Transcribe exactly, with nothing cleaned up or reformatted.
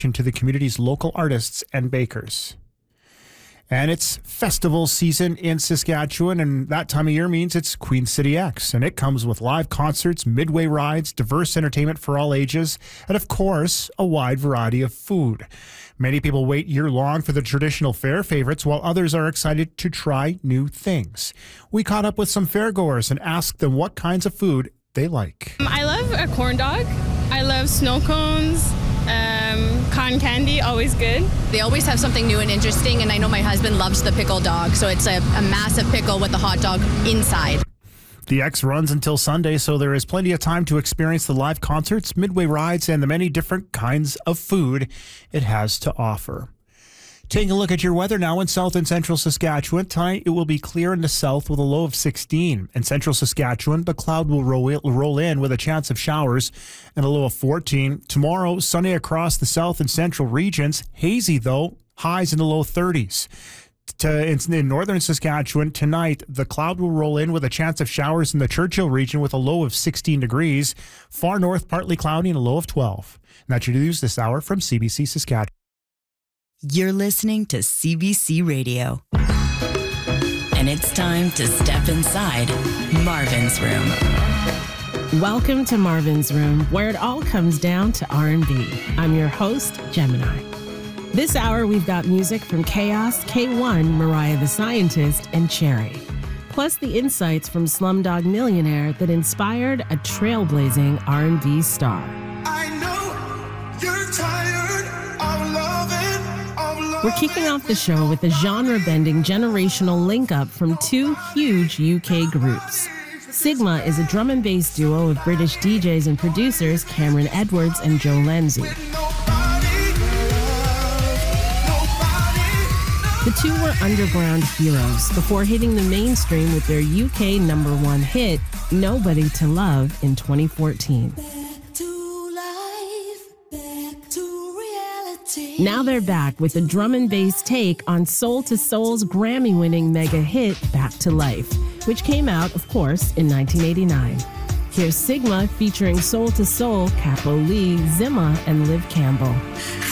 to the community's local artists and bakers. And it's festival season in Saskatchewan, and that time of year means it's Queen City X, and it comes with live concerts, midway rides, diverse entertainment for all ages, and of course, a wide variety of food. Many people wait year-long for the traditional fair favorites, while others are excited to try new things. We caught up with some fairgoers and asked them what kinds of food they like. I love a corn dog. I love snow cones. Um, cotton candy, always good. They always have something new and interesting, and I know my husband loves the pickle dog, so it's a, a massive pickle with the hot dog inside. The X runs until Sunday, so there is plenty of time to experience the live concerts, midway rides, and the many different kinds of food it has to offer. Taking a look at your weather now in South and Central Saskatchewan. Tonight it will be clear in the south with a low of sixteen. In Central Saskatchewan, the cloud will roll, roll in with a chance of showers and a low of fourteen. Tomorrow, sunny across the south and central regions. Hazy, though, highs in the low thirties. To, in northern Saskatchewan, tonight, the cloud will roll in with a chance of showers in the Churchill region with a low of sixteen degrees. Far north, partly cloudy and a low of twelve. And that's your news this hour from C B C Saskatchewan. You're listening to C B C Radio. And it's time to step inside Marvin's Room. Welcome to Marvin's Room, where it all comes down to R and B. I'm your host, Gemini. This hour, we've got music from Chaos, K one, Mariah the Scientist, and Cherry. Plus the insights from Slumdog Millionaire that inspired a trailblazing R and B star. I know you're tired of loving, of loving. We're kicking off the show with a genre-bending generational link-up from two huge U K groups. Sigma is a drum and bass duo of British D Js and producers Cameron Edwards and Joe Lenzi. The two were underground heroes before hitting the mainstream with their U K number one hit, Nobody to Love, in twenty fourteen. Now they're back with a drum and bass take on Soul to Soul's Grammy-winning mega hit, Back to Life, which came out, of course, in nineteen eighty-nine. Here's Sigma featuring Soul to Soul, Capo Lee, Zimma, and Liv Campbell.